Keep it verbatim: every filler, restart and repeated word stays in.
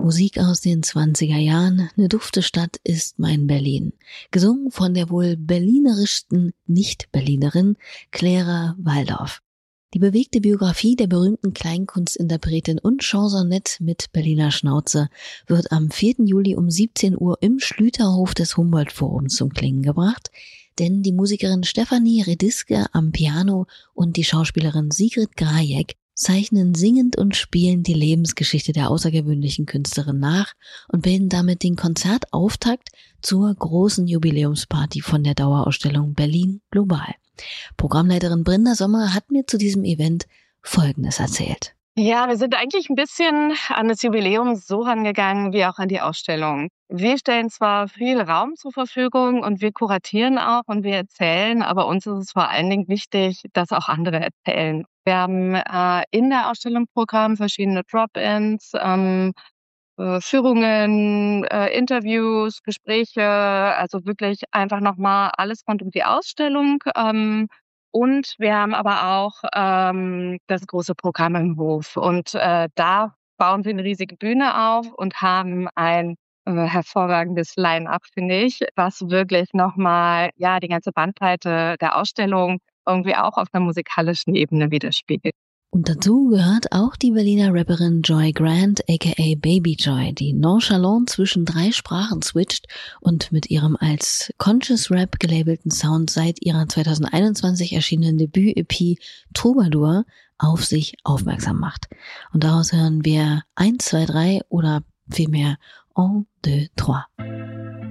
Musik aus den zwanziger Jahren, ne dufte Stadt ist mein Berlin. Gesungen von der wohl berlinerischsten Nicht-Berlinerin Clara Waldorf. Die bewegte Biografie der berühmten Kleinkunstinterpretin und Chansonette mit Berliner Schnauze wird am vierten Juli um siebzehn Uhr im Schlüterhof des Humboldt-Forums zum Klingen gebracht, denn die Musikerin Stefanie Rediske am Piano und die Schauspielerin Sigrid Grajek zeichnen singend und spielend die Lebensgeschichte der außergewöhnlichen Künstlerin nach und bilden damit den Konzertauftakt zur großen Jubiläumsparty von der Dauerausstellung Berlin Global. Programmleiterin Brinda Sommer hat mir zu diesem Event Folgendes erzählt. Ja, wir sind eigentlich ein bisschen an das Jubiläum so rangegangen wie auch an die Ausstellung. Wir stellen zwar viel Raum zur Verfügung und wir kuratieren auch und wir erzählen, aber uns ist es vor allen Dingen wichtig, dass auch andere erzählen. Wir haben äh, in der Ausstellung Programm verschiedene Drop-ins, ähm, äh, Führungen, äh, Interviews, Gespräche, also wirklich einfach nochmal alles rund um die Ausstellung. Ähm, Und wir haben aber auch ähm, das große Programm im Hof. Und äh, da bauen wir eine riesige Bühne auf und haben ein äh, hervorragendes Line-up, finde ich, was wirklich nochmal ja, die ganze Bandbreite der Ausstellung irgendwie auch auf einer musikalischen Ebene widerspiegelt. Und dazu gehört auch die Berliner Rapperin Joy Grant aka Baby Joy, die nonchalant zwischen drei Sprachen switcht und mit ihrem als Conscious Rap gelabelten Sound seit ihrer zwanzig einundzwanzig erschienenen Debüt-E P Troubadour auf sich aufmerksam macht. Und daraus hören wir eins, zwei, drei oder vielmehr un, deux, trois.